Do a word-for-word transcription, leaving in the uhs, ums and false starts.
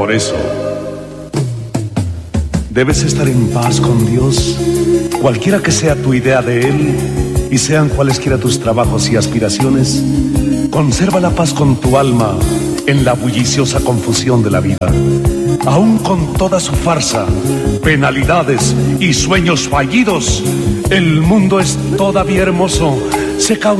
Por eso, debes estar en paz con Dios, cualquiera que sea tu idea de Él y sean cualesquiera tus trabajos y aspiraciones. Conserva la paz con tu alma en la bulliciosa confusión de la vida. Aún con toda su farsa, penalidades y sueños fallidos, el mundo es todavía hermoso. Se causa